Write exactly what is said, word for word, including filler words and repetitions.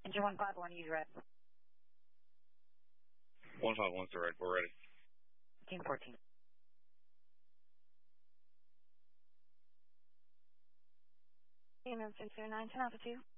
Engine one five one, use red. one five one, red, we're ready. Team fourteen. Team M six zero nine, ten altitude.